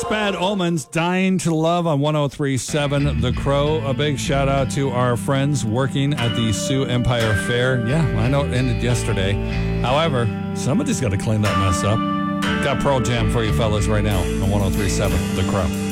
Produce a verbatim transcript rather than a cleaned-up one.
Bad Omens, Dying to Love on one oh three point seven The Crow. A big shout out to our friends working at the Sioux Empire Fair. Yeah, I know it ended yesterday. However, somebody's got to clean that mess up. Got Pearl Jam for you fellas right now on one oh three point seven The Crow.